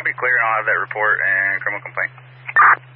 be clear and I'll have that report and criminal complaint.